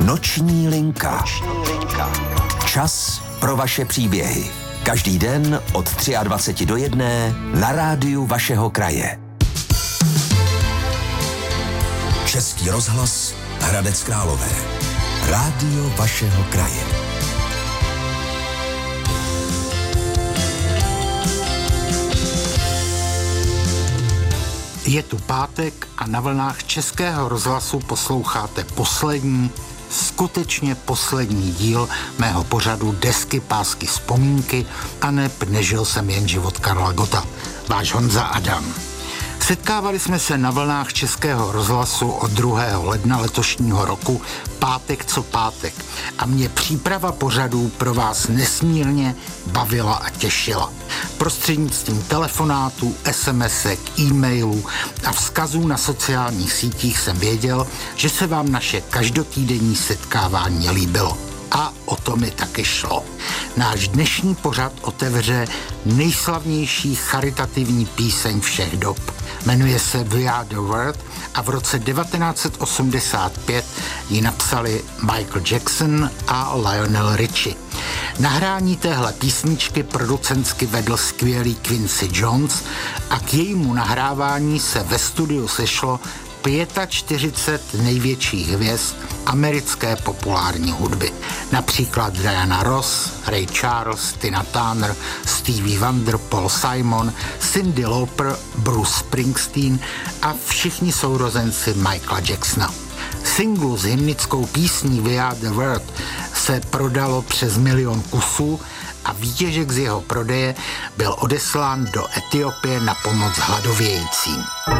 Noční linka. Čas pro vaše příběhy. Každý den od 23 do 1 na rádiu vašeho kraje. Český rozhlas Hradec Králové. Rádio vašeho kraje. Je tu pátek a na vlnách Českého rozhlasu posloucháte skutečně poslední díl mého pořadu Desky, pásky, vzpomínky a nežil jsem jen život Karla Gotta. Váš Honza Adam. Setkávali jsme se na vlnách Českého rozhlasu od 2. ledna letošního roku, pátek co pátek. A mě příprava pořadů pro vás nesmírně bavila a těšila. Prostřednictvím telefonátů, SMSek, e-mailů a vzkazů na sociálních sítích jsem věděl, že se vám naše každotýdenní setkávání líbilo. A o to mi taky šlo. Náš dnešní pořad otevře nejslavnější charitativní píseň všech dob. Jmenuje se We Are The World a v roce 1985 ji napsali Michael Jackson a Lionel Richie. Nahrání téhle písničky producentsky vedl skvělý Quincy Jones a k jejímu nahrávání se ve studiu sešlo 45 největších hvězd americké populární hudby. Například Diana Ross, Ray Charles, Tina Turner, Stevie Wonder, Paul Simon, Cyndi Lauper, Bruce Springsteen a všichni sourozenci Michaela Jacksona. Singlu s hymnickou písní We Are The World se prodalo přes 1 milion kusů a výtěžek z jeho prodeje byl odeslán do Etiopie na pomoc hladovějícím.